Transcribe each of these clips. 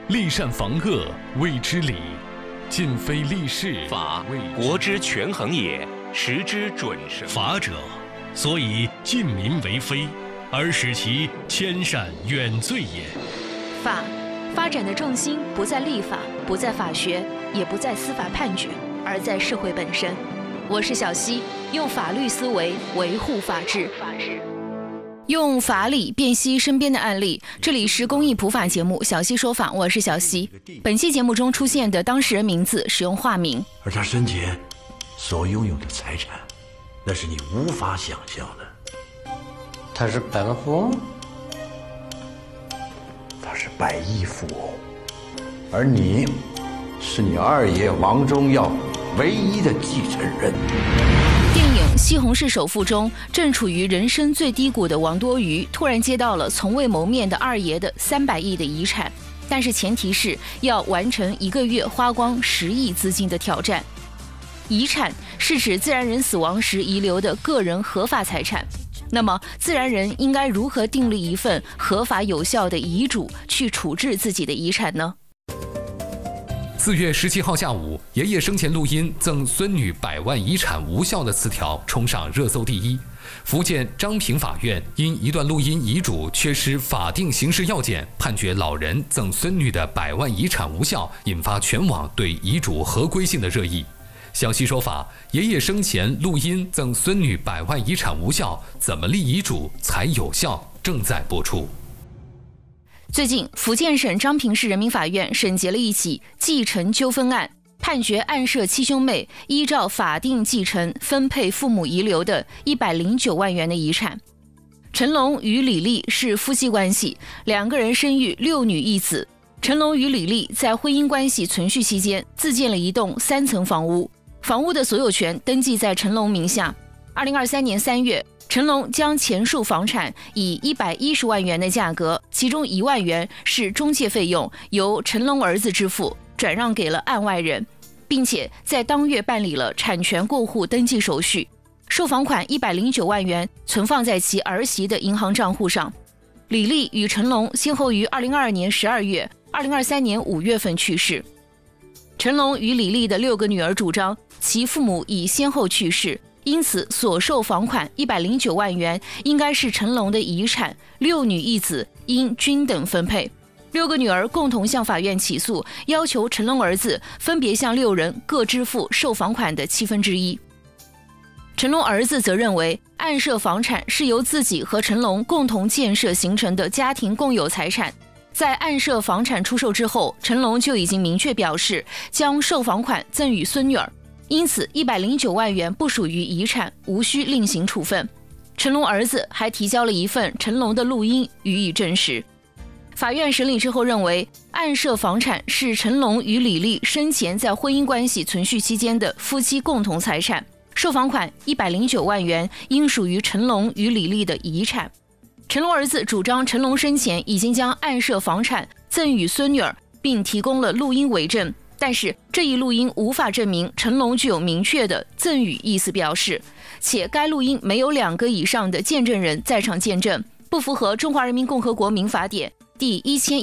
立善防恶谓之礼，尽非立事。 法，国之权衡也，时之准绳。 法者，所以近民为非，而使其迁善远罪也。 法发展的重心不在立法，不在法学，也不在司法判决，而在社会本身。我是小溪，用法律思维维护法治。用法理辨析身边的案例，这里是公益普法节目小溪说法，我是小溪。本期节目中出现的当事人名字使用化名， 而他生前所拥有的财产，那是你无法想象的。 他是百万富翁， 他是100亿富翁，而你是你二爷王忠耀唯一的继承人。 电影《西红柿首富》中，正处于人生最低谷的王多鱼突然接到了从未谋面的二爷的300亿的遗产，但是前提是要完成1个月花光10亿资金的挑战。遗产是指自然人死亡时遗留的个人合法财产，那么自然人应该如何订立一份合法有效的遗嘱去处置自己的遗产呢 ？4月17号下午，爷爷生前录音赠孙女100万遗产无效的词条冲上热搜第一。福建漳平法院因一段录音遗嘱缺失法定刑事要件，判决老人赠孙女的100万遗产无效，引发全网对遗嘱合规性的热议。小溪说法，爷爷生前录音赠孙女100万遗产无效，怎么立遗嘱才有效？正在播出。 最近，福建省漳平市人民法院审结了一起继承纠纷案，判决案涉7兄妹依照法定继承分配父母遗留的109万元的遗产。成龙与李丽是夫妻关系，2个人生育6女1子。成龙与李丽在婚姻关系存续期间自建了一栋3层房屋，房屋的所有权登记在成龙名下。2023年3月，成龙将前述房产以110万元的价格，其中1万元是中介费用，由成龙儿子支付，转让给了案外人，并且在当月办理了产权过户登记手续。售房款109万元存放在其儿媳的银行账户上。李丽与成龙先后于2022年12月、2023年5月份去世。成龙与李丽的6个女儿主张，其父母已先后去世，因此所售房款109万元应该是成龙的遗产，6女1子应均等分配。6个女儿共同向法院起诉，要求成龙儿子分别向6人各支付售房款的1/7。成龙儿子则认为，案涉房产是由自己和成龙共同建设形成的家庭共有财产，在案涉房产出售之后，成龙就已经明确表示将售房款赠与孙女儿，因此109万元不属于遗产，无需另行处分。成龙儿子还提交了一份成龙的录音予以证实。法院审理之后认为，案涉房产是成龙与李丽生前在婚姻关系存续期间的夫妻共同财产，售房款109万元应属于成龙与李丽的遗产。成龙儿子主张成龙生前已经将案涉房产赠与孙女儿，并提供了录音为证，但是这一录音无法证明成龙具有明确的赠与意思表示，且该录音没有2个以上的见证人在场见证，不符合《中华人民共和国民法典》第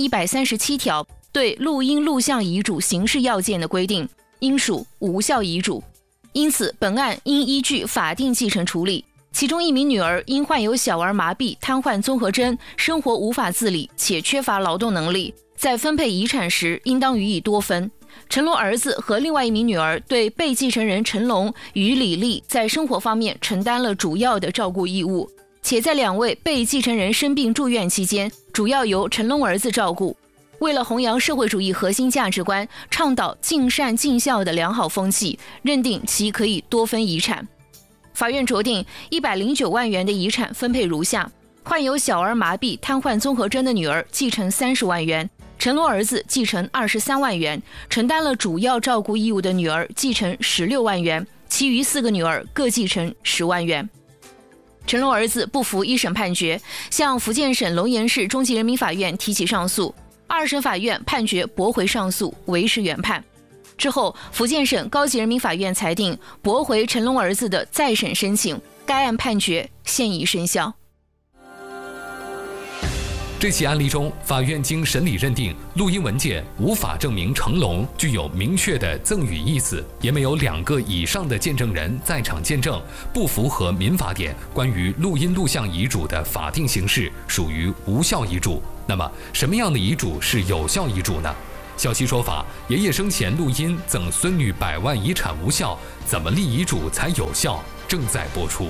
1137条对录音录像遗嘱形式要件的规定，应属无效遗嘱。因此，本案应依据法定继承处理。其中1名女儿因患有小儿麻痹瘫痪综合征，生活无法自理且缺乏劳动能力，在分配遗产时应当予以多分。成龙儿子和另外1名女儿对被继承人成龙与李丽在生活方面承担了主要的照顾义务，且在2位被继承人生病住院期间，主要由成龙儿子照顾。为了弘扬社会主义核心价值观，倡导尽善尽孝的良好风气，认定其可以多分遗产。法院酌定109万元的遗产分配如下：患有小儿麻痹瘫痪综合征的女儿继承30万元，成龙儿子继承23万元，承担了主要照顾义务的女儿继承16万元，其余4个女儿各继承10万元。成龙儿子不服一审判决，向福建省龙岩市中级人民法院提起上诉，2审法院判决驳回上诉，维持原判。之后，福建省高级人民法院裁定驳回成龙儿子的再审申请，该案判决现已生效。 这起案例中，法院经审理认定，录音文件无法证明成龙具有明确的赠与意思，也没有2个以上的见证人在场见证，不符合民法典关于录音录像遗嘱的法定形式，属于无效遗嘱。那么，什么样的遗嘱是有效遗嘱呢？消息说法，爷爷生前录音赠孙女100万遗产无效，怎么立遗嘱才有效？正在播出。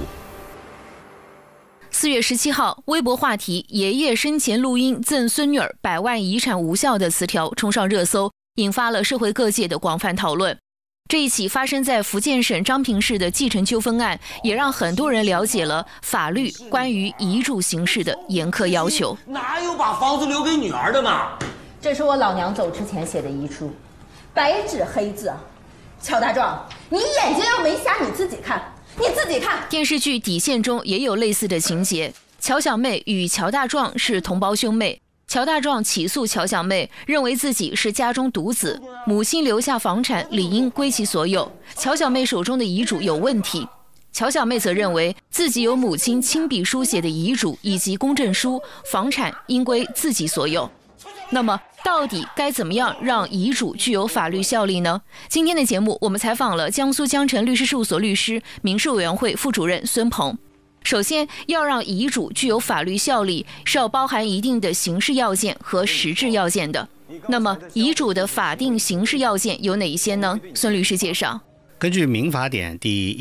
4月17号，微博话题“爷爷生前录音赠孙女儿100万遗产无效”的词条冲上热搜，引发了社会各界的广泛讨论。这一起发生在福建省漳平市的继承纠纷案，也让很多人了解了法律关于遗嘱形式的严苛要求。 哪有把房子留给女儿的嘛？ 这是我老娘走之前写的遗书，白纸黑字。乔大壮，你眼睛要没瞎，你自己看。你自己看， 电视剧《底线》中也有类似的情节。乔小妹与乔大壮是同胞兄妹，乔大壮起诉乔小妹，认为自己是家中独子，母亲留下房产理应归其所有，乔小妹手中的遗嘱有问题。乔小妹则认为自己有母亲亲笔书写的遗嘱以及公证书，房产应归自己所有。那么到底该怎么样让遗嘱具有法律效力呢？今天的节目我们采访了江苏江城律师事务所律师、民事委员会副主任孙鹏。首先，要让遗嘱具有法律效力，是要包含一定的形式要件和实质要件的。那么遗嘱的法定形式要件有哪一些呢？孙律师介绍。 根据民法典第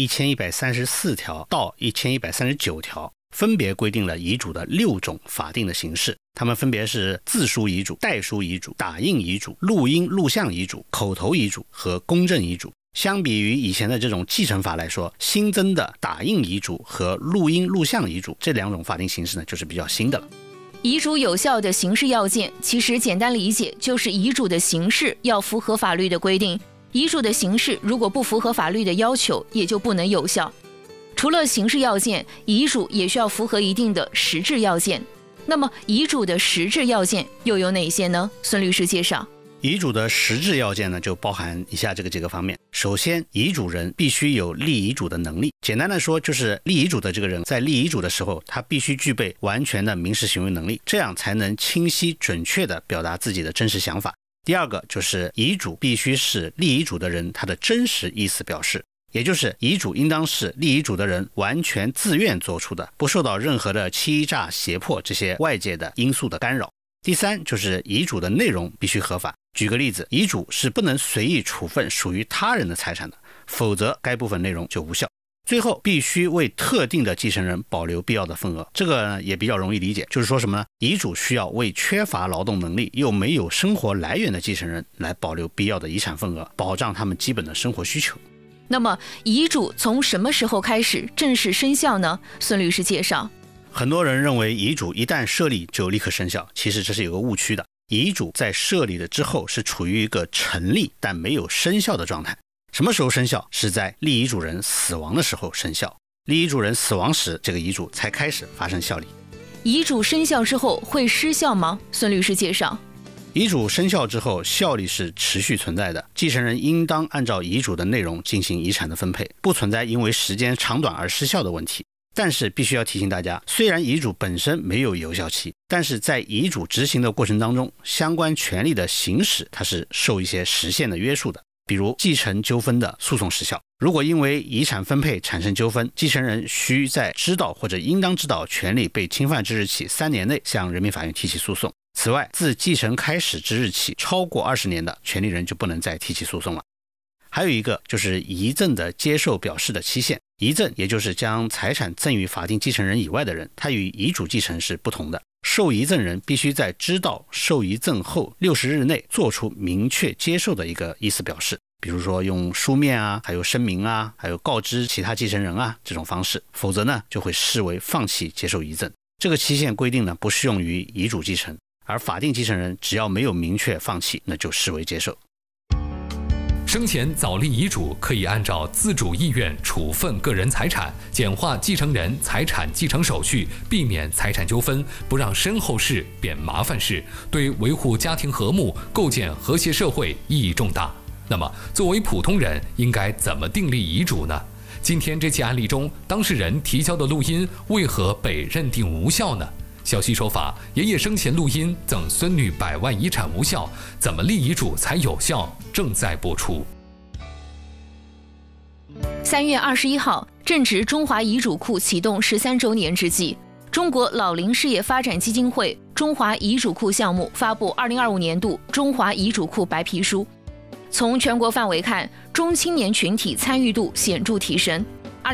1134条到1139条，分别规定了遗嘱的6种法定的形式，它们分别是自书遗嘱、代书遗嘱、打印遗嘱、录音录像遗嘱、口头遗嘱和公证遗嘱。相比于以前的这种继承法来说，新增的打印遗嘱和录音录像遗嘱这2种法定形式呢，就是比较新的了。 遗嘱有效的形式要件，其实简单理解就是遗嘱的形式要符合法律的规定，遗嘱的形式如果不符合法律的要求，也就不能有效。除了形式要件，遗嘱也需要符合一定的实质要件。那么遗嘱的实质要件又有哪些呢？孙律师介绍。 遗嘱的实质要件呢，就包含以下这个几个方面。首先，遗嘱人必须有立遗嘱的能力。简单的说，就是立遗嘱的这个人在立遗嘱的时候，他必须具备完全的民事行为能力，这样才能清晰准确地表达自己的真实想法。第二个就是遗嘱必须是立遗嘱的人他的真实意思表示，也就是遗嘱应当是立遗嘱的人完全自愿做出的，不受到任何的欺诈胁迫这些外界的因素的干扰。第三，就是遗嘱的内容必须合法。举个例子，遗嘱是不能随意处分属于他人的财产的，否则该部分内容就无效。最后，必须为特定的继承人保留必要的份额。这个呢也比较容易理解，就是说什么呢？遗嘱需要为缺乏劳动能力又没有生活来源的继承人来保留必要的遗产份额，保障他们基本的生活需求。 那么遗嘱从什么时候开始正式生效呢？孙律师介绍。 很多人认为遗嘱一旦设立就立刻生效，其实这是有个误区的。遗嘱在设立了之后是处于一个成立但没有生效的状态。什么时候生效？是在立遗嘱人死亡的时候生效。立遗嘱人死亡时，这个遗嘱才开始发生效力。 遗嘱生效之后会失效吗？孙律师介绍。 遗嘱生效之后，效力是持续存在的，继承人应当按照遗嘱的内容进行遗产的分配，不存在因为时间长短而失效的问题。但是必须要提醒大家，虽然遗嘱本身没有有效期，但是在遗嘱执行的过程当中，相关权利的行使它是受一些时限的约束的，比如继承纠纷的诉讼时效。如果因为遗产分配产生纠纷，继承人需在知道或者应当知道权利被侵犯之日起3年内向人民法院提起诉讼。此外，自继承开始之日起超过20年的权利人就不能再提起诉讼了。还有一个就是遗赠的接受表示的期限。遗赠也就是将财产赠与法定继承人以外的人，他与遗嘱继承是不同的。受遗赠人必须在知道受遗赠后60日内做出明确接受的一个意思表示，比如说用书面啊，还有声明啊，还有告知其他继承人啊这种方式，否则呢就会视为放弃接受遗赠。这个期限规定呢不适用于遗嘱继承，而法定继承人只要没有明确放弃，那就视为接受。 生前早立遗嘱可以按照自主意愿处分个人财产，简化继承人财产继承手续，避免财产纠纷，不让身后事变麻烦事，对维护家庭和睦、构建和谐社会意义重大。那么，作为普通人，应该怎么订立遗嘱呢？今天这起案例中，当事人提交的录音为何被认定无效呢？ 小西手法，爷爷生前录音赠孙女100万遗产无效，怎么立遗嘱才有效？正在播出。 3月21号，正值中华遗嘱库启动13周年之际，中国老龄事业发展基金会中华遗嘱库项目发布2025年度中华遗嘱库白皮书。从全国范围看，中青年群体参与度显著提升。